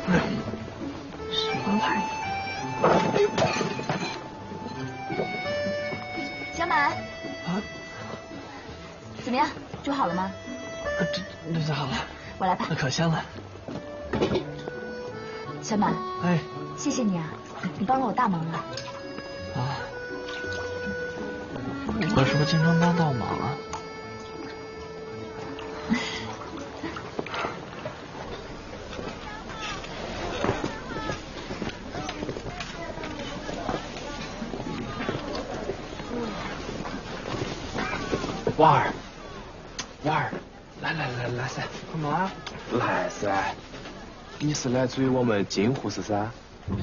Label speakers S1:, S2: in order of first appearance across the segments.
S1: 什么玩意？
S2: 小满，
S1: 啊？
S2: 怎么样？煮好了吗？
S1: 这好了。
S2: 我来吧。
S1: 那可香了。
S2: 小满，
S1: 哎，
S2: 谢谢你啊，你帮了我大忙了。
S1: 啊？我是不是经常帮倒忙啊？
S3: 娃儿，来噻，
S1: 干嘛？
S3: 来噻，你是来追我们金护士噻？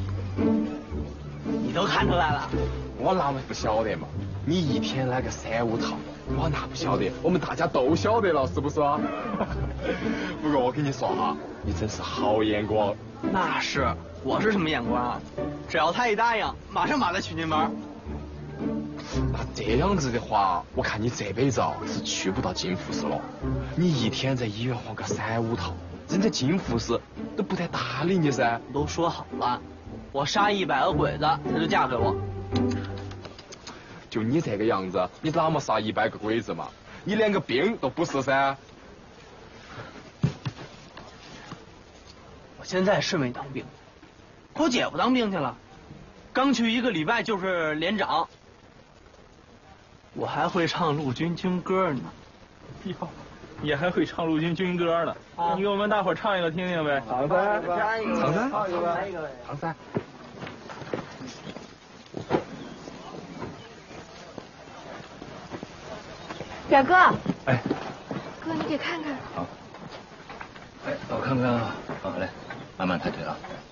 S1: 你都看出来了？
S3: 我哪会不晓得嘛？你一天来个3、5趟，我哪不晓得？我们大家都晓得了，是不是啊？不过我跟你说哈，你真是好眼光。
S1: 那是，我是什么眼光啊？只要他一答应，马上把他娶进门。
S3: 那这样子的话，我看你这辈子啊是去不到金护士了。你一天在医院晃个3、5趟，人家金护士都不带搭理你噻。
S1: 都说好了，我杀100个鬼子，他就嫁给我。
S3: 就你这个样子，你哪么杀100个鬼子嘛？你连个兵都不是噻。
S1: 我现在是没当兵，可我姐夫当兵去了，刚去1个礼拜就是连长。我还会唱陆军军歌呢。
S4: 哟，也还会唱陆军军歌呢。你给我们大伙唱一个听听呗。
S3: 唱噻，唱噻，唱噻。
S2: 表哥，
S5: 哎，
S2: 哥你给看看。
S5: 好。哎，我看看啊，好嘞，慢慢抬腿啊。